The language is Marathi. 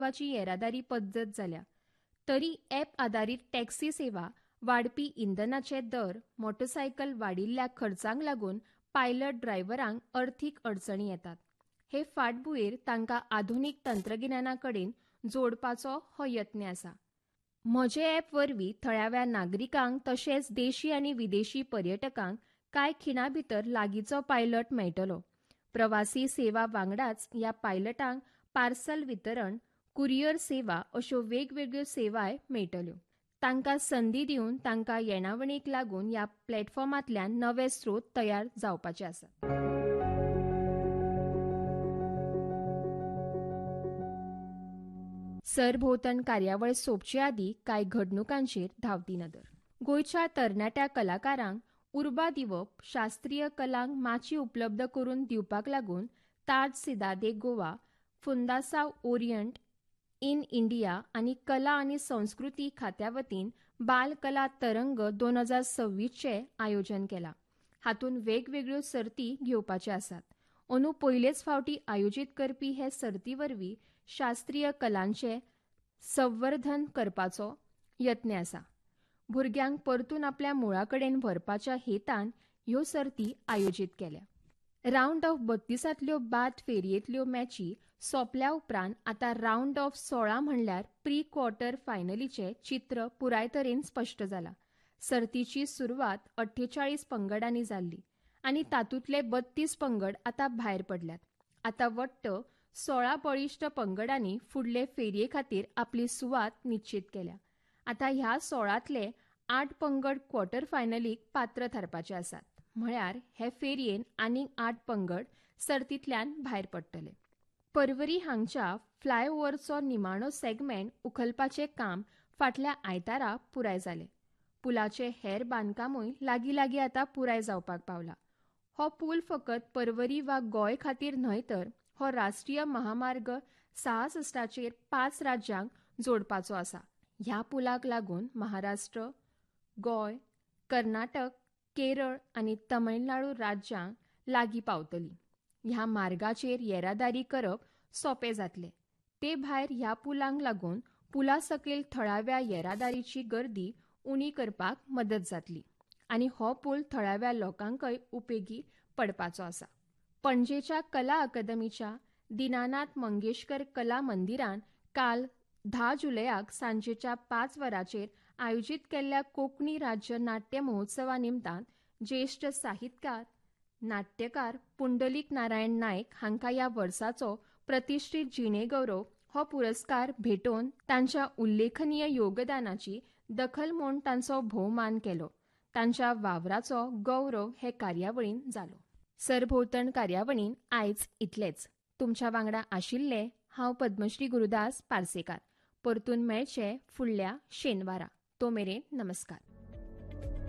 महत्वाची येरादारी पद्दत जाल्या. तरी ॲप आधारीत टॅक्सी सेवा, वाडपी इंधनाचे दर, मोटरसायकल वाडिल्ल्या खर्चांक लागून पायलट ड्रायव्हरांक अर्थीक अडचणी येतात. हे फाटभुंयेर तांकां आधुनीक तंत्रगिन्यानाकडेन जोडपाचो हो यत्न आसा. म्हजे ॲप वरवीं थळाव्या नागरिकांक तशेंच देशी आनी विदेशी पर्यटकांक कांय खिणां भितर लागींचो पायलट मेळटलो. प्रवासी सेवा वांगडाच ह्या पायलटांक पार्सल वितरण, कुरियर सेवा अश्यो वेगवेगळ्यो सेवाय मेळटल्यो. तांकां संदी दिवन तांकां येणावळीक लागून ह्या प्लॅटफॉर्मांतल्यान नवे स्रोत तयार जावपाचे आसात. सरभोंवतण कार्यावळ सोंपचे आदीं कांय घडणुकांचेर धांवती नदर. गोंयच्या तरणाट्या कलाकारांक उर्बा दिवप, शास्त्रीय कलांक माची उपलब्ध करून दिवपाक लागून ताज सिदादे गोवा, फुंदासांव ओरियंट इन इंडिया आनी कला आनी संस्कृती खात्या वतीन बाल कला तरंग 2026 आयोजन केलां. हातूंत वेगवेगळ्यो सर्ती घेवपाच्यो आसात. अंदू पयलेच फावटी आयोजीत करपी हे सर्ती वरवीं शास्त्रीय कलांचें संवर्धन करपाचो यत्न आसा. भुरग्यांक परतून आपल्या मुळा कडेन व्हरपाच्या हेतान ह्यो सर्ती आयोजीत केल्या. रावंड ऑफ 32तल्यो बाद फेरयेंतल्यो मॅची सोंपल्या उपरांत आतां रावंड ऑफ 16 म्हणल्यार प्री क्वॉर्टर फायनलीचें चित्र पुराय तरेन स्पश्ट जालां. सर्तीची सुरवात 48 पंगडांनी जाल्ली आनी तातूंतले 32 पंगड आतां भायर पडल्यात. आतां वट्ट 16 बळिश्ट पंगडांनी फुडले फेरये खातीर आपली सुवात निश्चीत केल्या. आतां ह्या 16तले 8 पंगड क्वॉर्टर फायनलीक पात्र थारपाचे आसात. म्हळ्यार हे फेरयेन आनीक 8 पंगड सर्तींतल्यान भायर पडटले. पर्वरी हांगच्या फ्लायओव्हरचो निमाणो सेगमेंट उखलपाचें काम फाटल्या आयतारा पुराय जालें. पुलाचें हेर बांदकामूय लागीं लागीं आतां पुराय जावपाक पावलां. हो पूल फकत पर्वरी वा गोंय खातीर न्हय तर हो राष्ट्रीय महामार्ग 66चेर 5 राज्यांक जोडपाचो आसा. ह्या पुलाक लागून महाराष्ट्र, गोंय, कर्नाटक, केरळ आनी तमिळनाडू राज्यांक लागीं पावतली. ह्या मार्गाचेर येरादारी करप सोंपें जातलें. ते भायर ह्या पुलांक लागून पुला सकयल थळाव्या येरादारीची गर्दी उणी करपाक मदत जातली आनी हो पूल थळाव्या लोकांकय उपेगी पडपाचो आसा. पणजेच्या कला अकादमीच्या दिनानाथ मंगेशकर कला मंदिरान काल 10 जुलयाक सांजेच्या 5 वरांचेर आयोजीत केल्ल्या कोंकणी राज्य नाट्य महोत्सवा निमतान ज्येश्ठ साहित्यकार, नाट्यकार पुंडलीक नारायण नायक हांकां ह्या वर्साचो प्रतिश्ठीत जिणेगौरव हो पुरस्कार भेटोवन तांच्या उल्लेखनीय योगदानाची दखल म्हूण तांचो भोवमान केलो. तांच्या वावराचो गौरव हे कार्यावळीन जालो. सरभोंवतण कार्यावळीन आयज इतलेंच. तुमच्या वांगडा आशिल्ले हांव पद्मश्री गुरुदास पार्सेकार. परतून मेळचे फुडल्या शेनवारा. तो मेरेन नमस्कार.